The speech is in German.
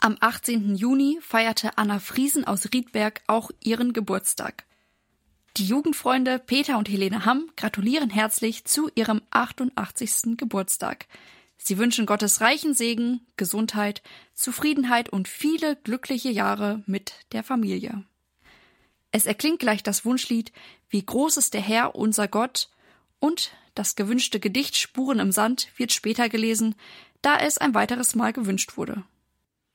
Am 18. Juni feierte Anna Friesen aus Riedberg auch ihren Geburtstag. Die Jugendfreunde Peter und Helene Hamm gratulieren herzlich zu ihrem 88. Geburtstag. Sie wünschen Gottes reichen Segen, Gesundheit, Zufriedenheit und viele glückliche Jahre mit der Familie. Es erklingt gleich das Wunschlied »Wie groß ist der Herr, unser Gott« und das gewünschte Gedicht »Spuren im Sand« wird später gelesen, da es ein weiteres Mal gewünscht wurde.